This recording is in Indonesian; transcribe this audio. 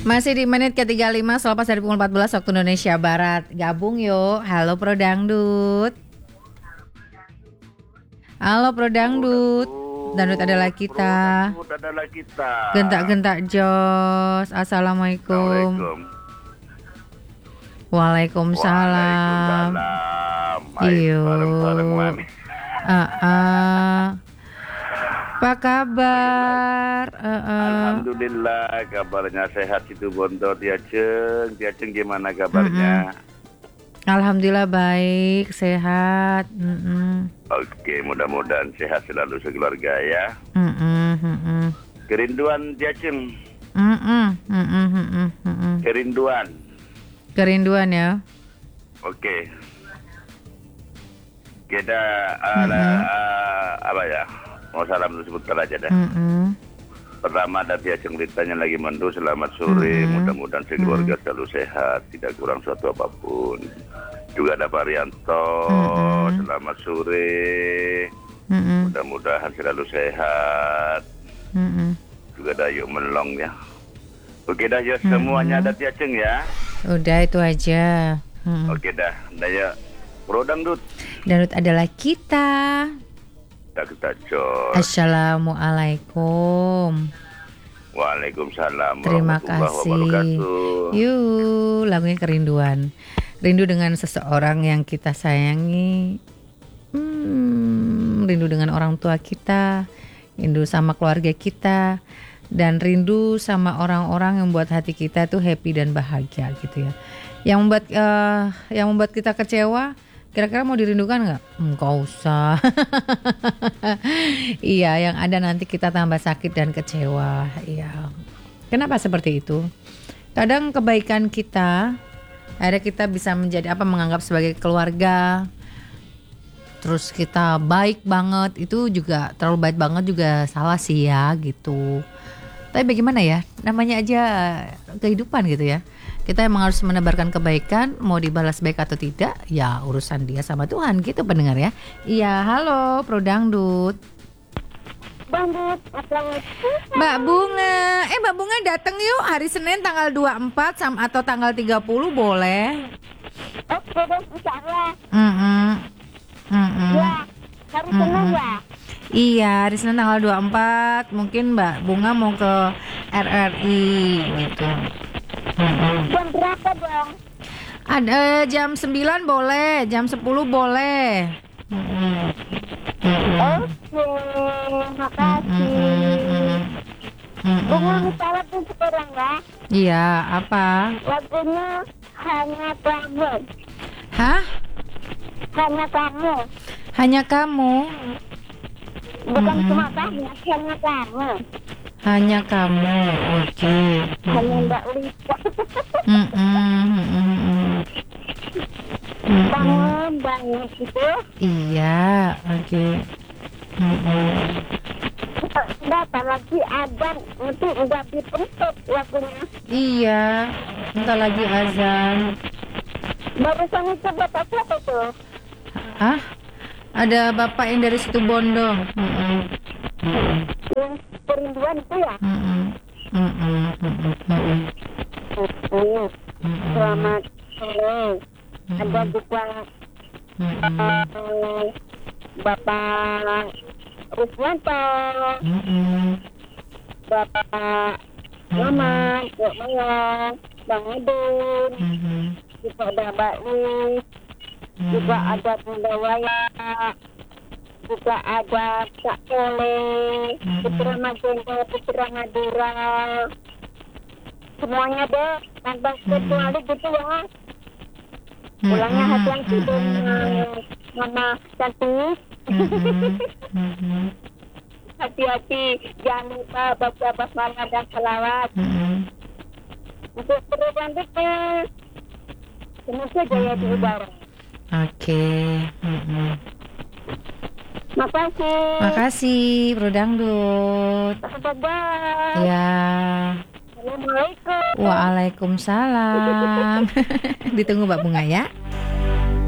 Masih di menit ke-35 selepas dari pukul 14 waktu Indonesia Barat. Gabung yuk. Halo Pro Dangdut. Halo Pro Dangdut. Dangdut adalah kita. Dangdut adalah kita. Gentak-gentak jos. Assalamualaikum. Waalaikumsalam. Iyo. Apa kabar? Alhamdulillah kabarnya sehat itu Bondo. Dia Ceng gimana kabarnya? Alhamdulillah baik, sehat. Oke, mudah-mudahan sehat selalu sekeluarga ya. Kerinduan dia Ceng. Kerinduan ya. Oke. Kita apa ya? Mau salam dulu sebutkan aja dah. Pertama ada dia ceritanya lagi mandu. Selamat sore, mudah-mudahan sekeluarga selalu sehat, tidak kurang suatu apapun. Juga ada Pak Rianto, selamat sore, mudah-mudahan selalu sehat. Juga ada Yuk Melong ya. Oke dah ya, semuanya ada dia Ceng ya. Udah itu aja. Oke dah, ya. Pro Dangdut. Dangdut adalah kita. Kita jos. Assalamualaikum. Waalaikumsalam. Terima kasih. Yuk, lagunya kerinduan. Rindu dengan seseorang yang kita sayangi. Rindu dengan orang tua kita. Rindu sama keluarga kita. Dan rindu sama orang-orang yang membuat hati kita tuh happy dan bahagia gitu ya. Yang membuat kita kecewa, kira-kira mau dirindukan nggak? Nggak usah. Iya, yang ada nanti kita tambah sakit dan kecewa. Iya. Kenapa seperti itu? Kadang kebaikan kita, ada kita bisa menjadi menganggap sebagai keluarga. Terus kita baik banget, itu juga terlalu baik banget juga salah sih ya gitu. Tapi bagaimana ya? Namanya aja kehidupan gitu ya. Kita emang harus menebarkan kebaikan, mau dibalas baik atau tidak, ya urusan dia sama Tuhan gitu pendengar ya. Iya, halo Pro Dangdut. Dangdut, assalamualaikum. Mbak Bunga datang yuk hari Senin tanggal 24 atau tanggal 30 boleh. Oke deh, insyaallah. Ya, hari Senin ya. Iya, hari Senin tanggal 24, mungkin Mbak Bunga mau ke RRI gitu. Jam berapa dong? Ada jam 9 boleh, jam 10 boleh. Oke, makasih. Bunga salat tuh sekarang ya. Iya, apa? Lagunya Hanya Kamu. Hah? Hanya Kamu. Hanya kamu. Bukan cuma kamu, hanya kamu. Hanya kamu, oke. Hanya Mbak Lisa. Kangen banget gitu. Iya, oke. Bentar lagi azan, nanti udah ditutup lagunya. Iya, bentar lagi azan. Barusan itu bapak siapa tuh? Hah? Ada bapak yang dari situ Bondo. Yang kerinduan itu ya? Selamat sore. Ada juga Bapak Ruswanto, Bapak Maman, Pak Mayang, Bang Edun, juga ada Mbak Lis, juga ada Bunda Waya, juga ada Kak Ole, Putra Magenta, Putra Madura, semuanya deh, tanpa kecuali gitu ya. Pulangnya hati yang tidur Mama cantik. Hati-hati, jangan lupa baca basmalah dan salawat. Untuk berlanjutnya, semoga jaya di udara. Oke. Makasih. Pro Dangdut. Bye-bye. Ya. Assalamualaikum. Waalaikumsalam. Ditunggu Mbak Bunga ya.